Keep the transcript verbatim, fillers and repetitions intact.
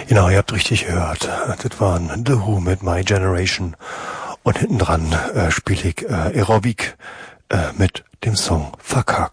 Genau, ihr habt richtig gehört. Das waren The Who mit My Generation. Und hinten dran äh, spiele ich äh, Aerobic äh, mit dem Song Verkackt.